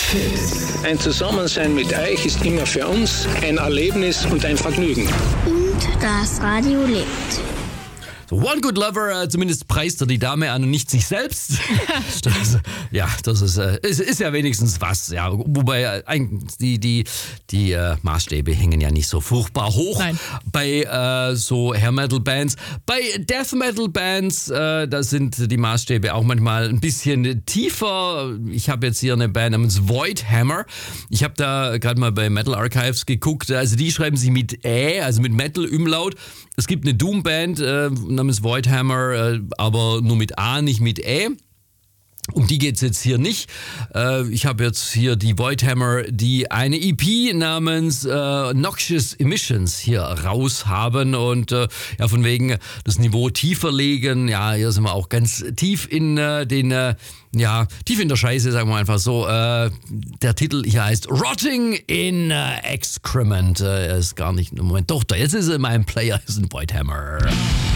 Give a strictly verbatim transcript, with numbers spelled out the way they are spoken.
Fritz. Ein Zusammensein mit euch ist immer für uns ein Erlebnis und ein Vergnügen. Und das Radio lebt. So, One Good Lover, äh, zumindest preist er die Dame an und nicht sich selbst. das, ja, das ist, äh, ist, ist ja wenigstens was. Ja, wobei äh, eigentlich die, die, die äh, Maßstäbe hängen ja nicht so furchtbar hoch. Nein. Bei äh, so Hair Metal Bands. Bei Death Metal Bands, äh, da sind die Maßstäbe auch manchmal ein bisschen tiefer. Ich habe jetzt hier eine Band namens Void Hammer. Ich habe da gerade mal bei Metal Archives geguckt. Also die schreiben sie mit Ä, also mit Metal-Umlaut. Es gibt eine Doom-Band äh, namens Void Hammer, äh, aber nur mit A, nicht mit Ä. Um die geht's jetzt hier nicht. Äh, ich habe jetzt hier die Void Hammer, die eine E P namens äh, Noxious Emissions hier raus haben und äh, ja, von wegen das Niveau tiefer legen. Ja, hier sind wir auch ganz tief in äh, den, äh, ja, tief in der Scheiße, sagen wir einfach so. Äh, der Titel hier heißt Rotting in äh, Excrement. Äh, ist gar nicht, Moment, doch, da jetzt ist er mein Player, ist ein Void Hammer.